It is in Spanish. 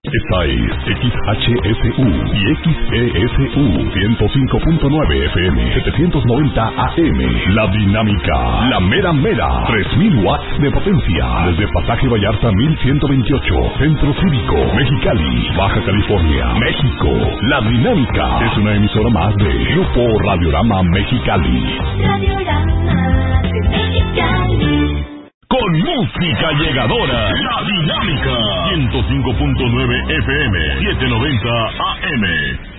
Esta es XHSU y XESU 105.9 FM 790 AM. La Dinámica, la mera mera, 3000 watts de potencia. Desde Pasaje Vallarta 1128, Centro Cívico, Mexicali, Baja California, México. La Dinámica es una emisora más de Grupo Radiorama Mexicali. Radiorama de Mexicali. Con música llegadora, La Dinámica 105.9 FM 790 AM.